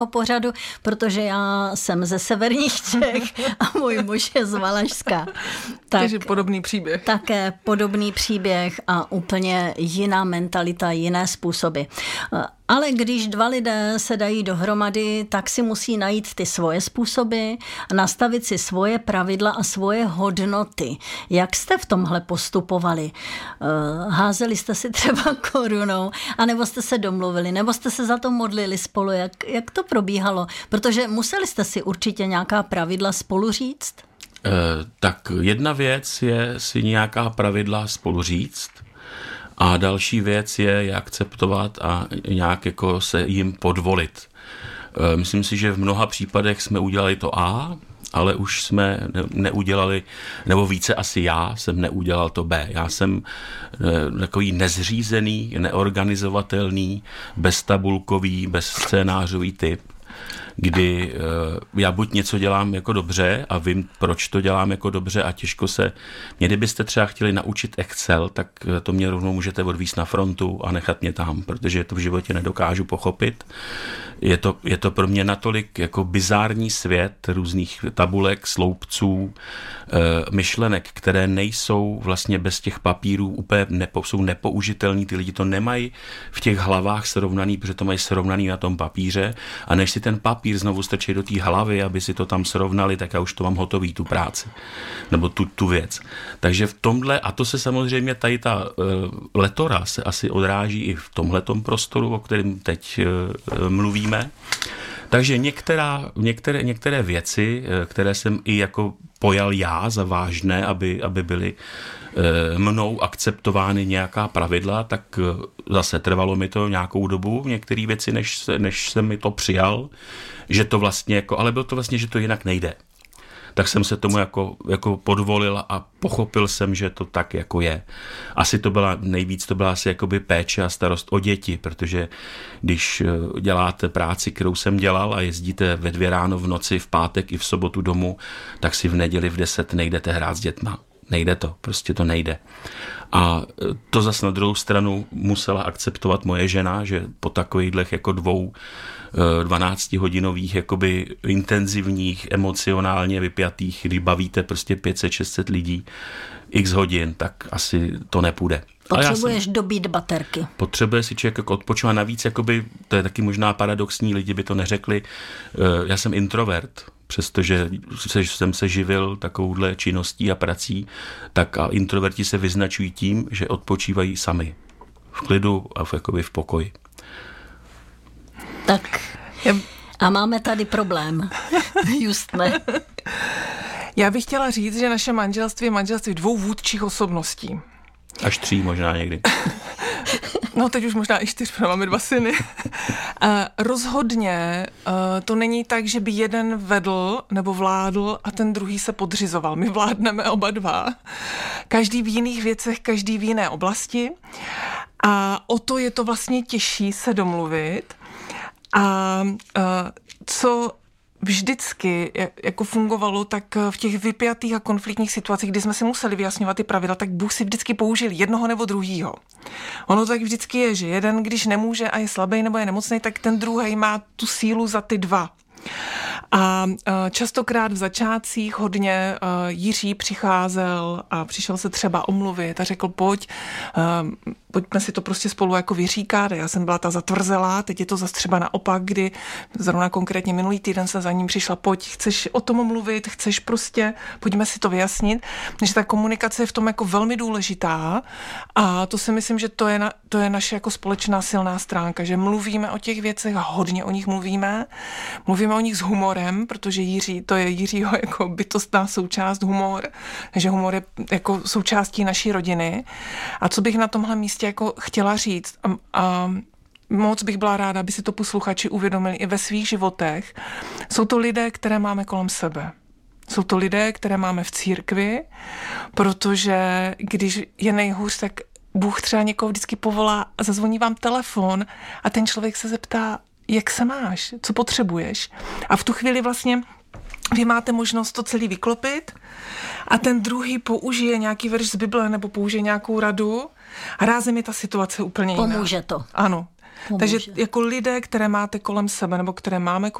pořadu, protože já jsem ze severních Čech a můj muž je z Valašska. Takže podobný příběh. Také podobný příběh a úplně jiná mentalita, jiné způsoby. Ale když dva lidé se dají dohromady, tak si musí najít ty svoje způsoby, nastavit si svoje pravidla a svoje hodnoty. Jak jste v tomhle postupovali? Házeli jste si třeba korunou, anebo jste se domluvili, nebo jste se za to modlili spolu? Jak to probíhalo? Protože museli jste si určitě nějaká pravidla spolu říct? Tak jedna věc je si nějaká pravidla spolu říct, a další věc je akceptovat a nějak jako se jim podvolit. Myslím si, že v mnoha případech jsme udělali to A, ale už jsme neudělali, nebo více asi já jsem neudělal to B. Já jsem takový nezřízený, neorganizovatelný, beztabulkový, bezscénářový typ, kdy já buď něco dělám jako dobře a vím, proč to dělám jako dobře a těžko se... Kdybyste třeba chtěli naučit Excel, tak to mě rovnou můžete odvízt na frontu a nechat mě tam, protože to v životě nedokážu pochopit. Je to pro mě natolik jako bizární svět různých tabulek, sloupců, myšlenek, které nejsou vlastně bez těch papírů úplně jsou nepoužitelný. Ty lidi to nemají v těch hlavách srovnaný, protože to mají srovnaný na tom papíře, a než si ten papír znovu strčí do té hlavy, aby si to tam srovnali, tak já už to mám hotový, tu práci, nebo tu věc. Takže v tomhle, a to se samozřejmě tady ta letora se asi odráží i v tomhletom prostoru, o kterém teď mluvíme. Takže některé věci, které jsem i jako pojal já za vážné, aby byly mnou akceptovány nějaká pravidla, tak zase trvalo mi to nějakou dobu, některé věci, než jsem mi to přijal, že to vlastně jako, ale bylo to vlastně, že to jinak nejde. Tak jsem se tomu jako podvolil a pochopil jsem, že to tak jako je. Asi to byla asi jakoby péče a starost o děti, protože když děláte práci, kterou jsem dělal, a jezdíte ve 2 ráno v noci, v pátek i v sobotu domů, tak si v neděli v 10 nejdete hrát s dětma. Nejde to, prostě to nejde. A to zase na druhou stranu musela akceptovat moje žena, že po takovýchhle jako 12hodinových jakoby intenzivních, emocionálně vypjatých, kdy bavíte prostě 500-600 lidí x hodin, tak asi to nepůjde. Potřebuješ dobít baterky. Potřebuje si člověk jako odpočívat. Navíc, jakoby, to je taky možná paradoxní, lidi by to neřekli. Já jsem introvert, přestože jsem se živil takovouhle činností a prací, tak a introverti se vyznačují tím, že odpočívají sami. V klidu a jakoby v pokoji. Tak a máme tady problém. Just ne. Já bych chtěla říct, že naše manželství je manželství 2 vůdčích osobností. Až 3 možná někdy. No teď už možná i 4, máme 2 syny. Rozhodně to není tak, že by jeden vedl nebo vládl a ten druhý se podřizoval. My vládneme oba 2. Každý v jiných věcech, každý v jiné oblasti. A o to je to vlastně těžší se domluvit. A co vždycky jako fungovalo, tak v těch vypjatých a konfliktních situacích, kdy jsme si museli vyjasňovat ty pravidla, tak Bůh si vždycky použil jednoho nebo druhýho. Ono tak vždycky je, že jeden, když nemůže a je slabý nebo je nemocný, tak ten druhý má tu sílu za ty 2. A častokrát v začátcích hodně Jiří přicházel a přišel se třeba omluvit a řekl, pojďme si to prostě spolu jako vyříkat. Já jsem byla ta zatvrzelá, teď je to zase třeba naopak, kdy zrovna konkrétně minulý týden se za ním přišla, chceš o tom mluvit, chceš prostě, pojďme si to vyjasnit. Takže ta komunikace je v tom jako velmi důležitá a to si myslím, že to je naše jako společná silná stránka, že mluvíme o těch věcech a hodně o nich mluvíme o nich s humorem, protože to je Jiřího jako bytostná součást humor, že humor je jako součástí naší rodiny. A co bych na tomhle místě jako chtěla říct a moc bych byla ráda, aby si to posluchači uvědomili i ve svých životech. Jsou to lidé, které máme kolem sebe. Jsou to lidé, které máme v církvi, protože když je nejhůř, tak Bůh třeba někoho vždycky povolá a zazvoní vám telefon a ten člověk se zeptá, jak se máš, co potřebuješ. A v tu chvíli vlastně vy máte možnost to celý vyklopit a ten druhý použije nějaký verš z Bible nebo použije nějakou radu a rázem je ta situace úplně jiná. Pomůže to. Ano. Takže jako lidé, které máte kolem sebe, nebo které máme